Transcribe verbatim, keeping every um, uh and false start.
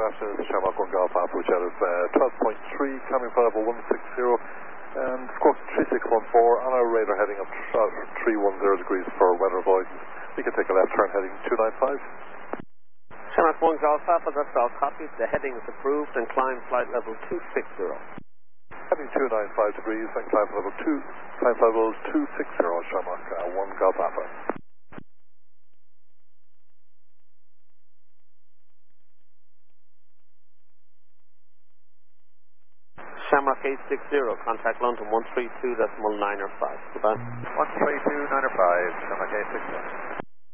afternoon, Shamrock one Golf Alpha, which out of uh, twelve point three, climbing for level one sixty, and squawk three six one four on our radar heading up three one zero degrees for weather avoidance. We can take a left turn heading two nine five. Shamrock one Golf Alpha, that's all copied. The heading is approved and climb flight level two sixty. Heading two nine five degrees and climb level two, climb level two sixty, Shamrock uh, one Golf Alpha. Shamrock eight sixty, contact London one three two point nine five. Goodbye. one three two point nine five, Shamrock eight sixty.